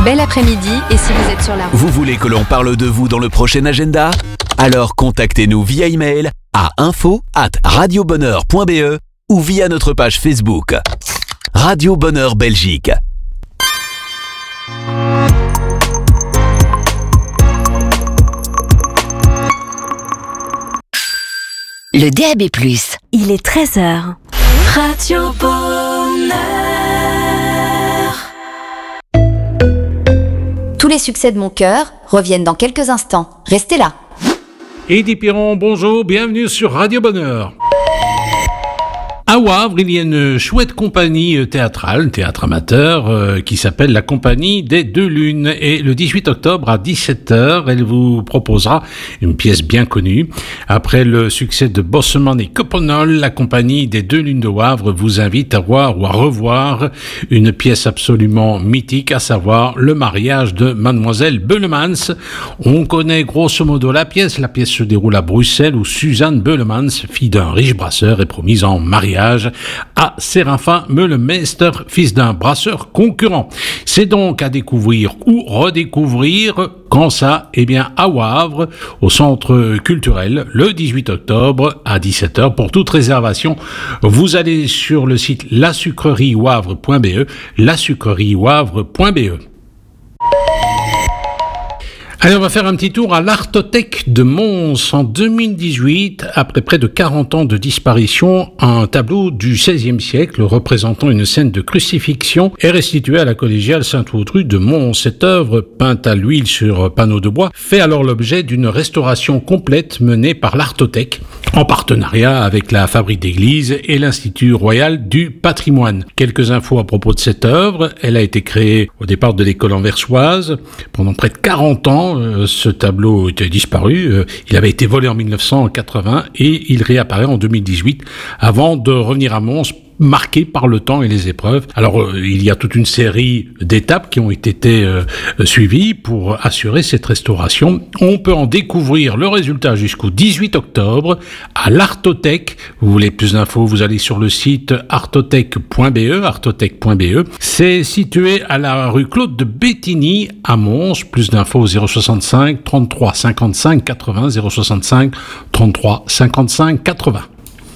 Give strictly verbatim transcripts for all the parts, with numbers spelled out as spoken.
Bel après-midi, et si vous êtes sur la route. Vous voulez que l'on parle de vous dans le prochain agenda ? Alors contactez-nous via email à info arobase radiobonheur point b e ou via notre page Facebook. Radio Bonheur Belgique. Le D A B plus. Il est treize heures. Radio Bonheur. Tous les succès de mon cœur reviennent dans quelques instants. Restez là. Eddy Piron, bonjour, bienvenue sur Radio Bonheur. À Wavre, il y a une chouette compagnie théâtrale, théâtre amateur, euh, qui s'appelle la Compagnie des Deux Lunes. Et le dix-huit octobre à dix-sept heures, elle vous proposera une pièce bien connue. Après le succès de Bosseman et Coppenol, la Compagnie des Deux Lunes de Wavre vous invite à voir ou à revoir une pièce absolument mythique, à savoir Le mariage de Mademoiselle Beulemans. On connaît grosso modo la pièce. La pièce se déroule à Bruxelles, où Suzanne Beulemans, fille d'un riche brasseur, est promise en mariage à Séraphin Meulemeister, fils d'un brasseur concurrent. C'est donc à découvrir ou redécouvrir, quand ça, eh bien à Wavre, au centre culturel, le dix-huit octobre à dix-sept heures. Pour toute réservation, vous allez sur le site la sucrerie wavre point b e, la sucrerie wavre point b e. Allez, on va faire un petit tour à l'Artothèque de Mons. En deux mille dix-huit, après près de quarante ans de disparition, un tableau du seizième siècle représentant une scène de crucifixion est restitué à la collégiale Sainte-Audrue de Mons. Cette œuvre, peinte à l'huile sur panneau de bois, fait alors l'objet d'une restauration complète menée par l'Artothèque, en partenariat avec la Fabrique d'Église et l'Institut Royal du Patrimoine. Quelques infos à propos de cette œuvre. Elle a été créée au départ de l'école anversoise. Pendant près de quarante ans, ce tableau était disparu. Il avait été volé en mille neuf cent quatre-vingts et il réapparaît en deux mille dix-huit avant de revenir à Mons, marqué par le temps et les épreuves. Alors, euh, il y a toute une série d'étapes qui ont été euh, suivies pour assurer cette restauration. On peut en découvrir le résultat jusqu'au dix-huit octobre à l'Artothèque. Vous voulez plus d'infos, vous allez sur le site artothèque point b e, artothèque point b e. C'est situé à la rue Claude de Bétigny à Mons. Plus d'infos au zéro soixante-cinq trente-trois cinquante-cinq quatre-vingts, zéro soixante-cinq trente-trois cinquante-cinq quatre-vingts.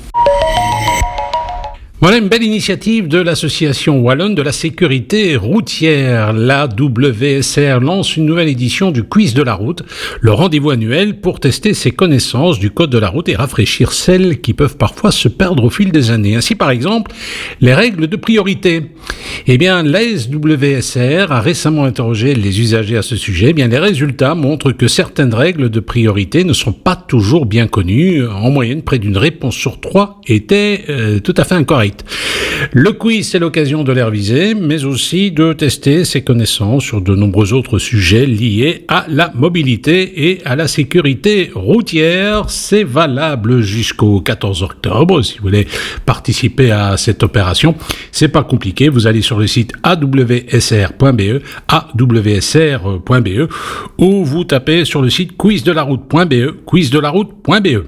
Voilà une belle initiative de l'association wallonne de la sécurité routière. La W S R lance une nouvelle édition du Quiz de la route, le rendez-vous annuel pour tester ses connaissances du code de la route et rafraîchir celles qui peuvent parfois se perdre au fil des années. Ainsi, par exemple, les règles de priorité. Eh bien, l'A S W S R a récemment interrogé les usagers à ce sujet. Eh bien, les résultats montrent que certaines règles de priorité ne sont pas toujours bien connues. En moyenne, près d'une réponse sur trois était euh, tout à fait incorrecte. Le quiz, c'est l'occasion de les réviser, mais aussi de tester ses connaissances sur de nombreux autres sujets liés à la mobilité et à la sécurité routière. C'est valable jusqu'au quatorze octobre. Si vous voulez participer à cette opération, c'est pas compliqué. Vous allez sur le site a w s r point b e, a w s r point b e, ou vous tapez sur le site quiz de la route point b e, quiz de la route point b e.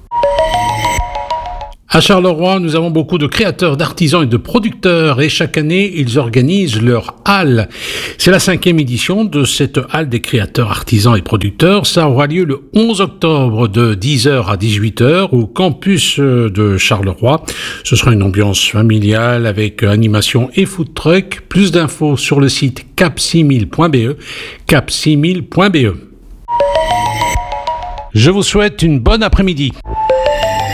À Charleroi, nous avons beaucoup de créateurs, d'artisans et de producteurs et chaque année, ils organisent leur halle. C'est la cinquième édition de cette halle des créateurs, artisans et producteurs. Ça aura lieu le onze octobre de dix heures à dix-huit heures au campus de Charleroi. Ce sera une ambiance familiale avec animation et food truck. Plus d'infos sur le site cap six mille point b e, cap six mille point b e. Je vous souhaite une bonne après-midi.